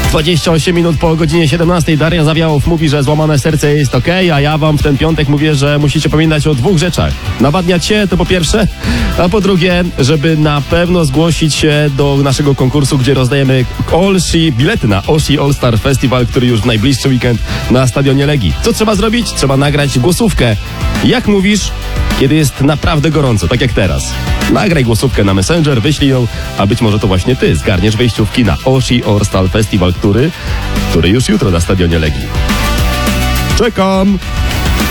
28 minut po godzinie 17 Daria Zawiałow mówi, że złamane serce jest okej, a ja wam w ten piątek mówię, że musicie pamiętać o dwóch rzeczach. Nawadniać się to po pierwsze, a po drugie, żeby na pewno zgłosić się do naszego konkursu, gdzie rozdajemy bilety na Oshi All Star Festival, który już w najbliższy weekend na stadionie Legii. Co trzeba zrobić? Trzeba nagrać głosówkę. Jak mówisz, kiedy jest naprawdę gorąco, tak jak teraz. Nagraj głosówkę na Messenger, wyślij ją, a być może to właśnie ty zgarniesz wejściówki na Oshi All Star Festival, który już jutro na stadionie Legii. Czekam!